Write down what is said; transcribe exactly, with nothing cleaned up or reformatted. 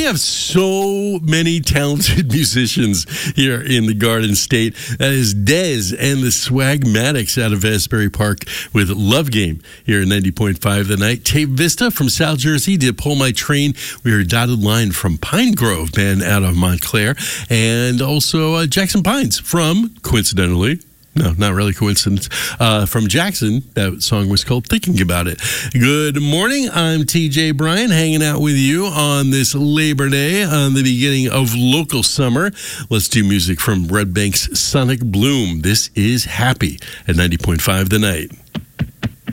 have so many talented musicians here in the Garden State. That is Dez and the Swagmatics out of Asbury Park with Love Game here in ninety point five The Night. Tape Vista from South Jersey did Pull My Train. We heard Dotted Line from Pine Grove Band out of Montclair. And also uh, Jackson Pines from, coincidentally, no, not really coincidence. Uh, from Jackson, that song was called Thinking About It. Good morning. I'm T J Bryan, hanging out with you on this Labor Day, on the beginning of local summer. Let's do music from Red Bank's Sonic Bloom. This is Happy at ninety point five The Night.